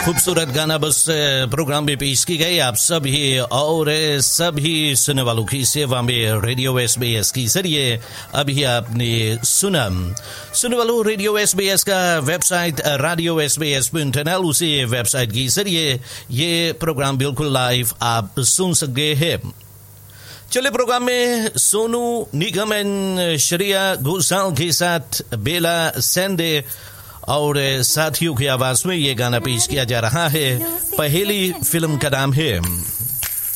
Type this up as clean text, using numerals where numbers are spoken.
खूबसूरत गाना बस प्रोग्राम में पेश की गई आप सभी और सभी सुनने वालों की सेवा में रेडियो SBS के जरिए अभी आपने सुनने वालों रेडियो SBS का वेबसाइट रेडियो SBS.nl उसी वेबसाइट के जरिए ये प्रोग्राम बिल्कुल लाइव आप सुन सकते हैं। चले प्रोग्राम में सोनू निगम एंड श्रेया घोषाल के साथ बेला सेंडे और साथियों की आवाज में ये गाना पेश किया जा रहा है। पहली फिल्म का नाम है